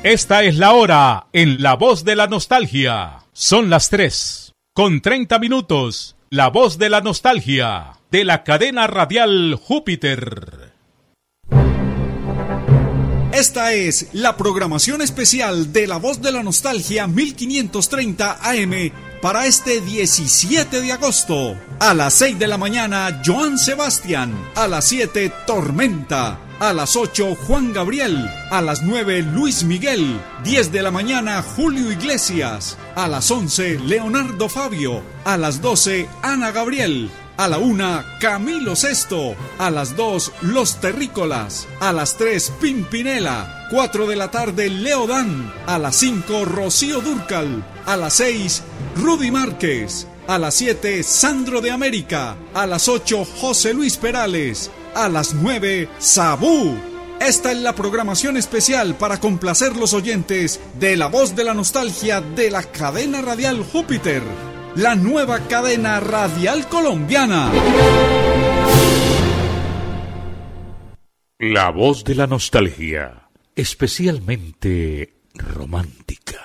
Esta es la hora en La Voz de la Nostalgia. Son las 3:30. La Voz de la Nostalgia, de la cadena radial Júpiter. Esta es la programación especial de La Voz de la Nostalgia 1530 AM para este 17 de agosto. A las 6 de la mañana, Joan Sebastián. A las 7, Tormenta. A las 8, Juan Gabriel. A las 9, Luis Miguel. 10 de la mañana, Julio Iglesias. A las 11, Leonardo Fabio. A las 12, Ana Gabriel. A la 1, Camilo Sesto. A las 2, Los Terrícolas. A las 3, Pimpinela. 4 de la tarde, Leo Dan. A las 5, Rocío Dúrcal. A las 6, Rudy Márquez. A las 7, Sandro de América. A las 8, José Luis Perales. A las 9, Sabú. Esta es la programación especial para complacer los oyentes de La Voz de la Nostalgia de la cadena radial Júpiter, la nueva cadena radial colombiana. La Voz de la Nostalgia, especialmente romántica.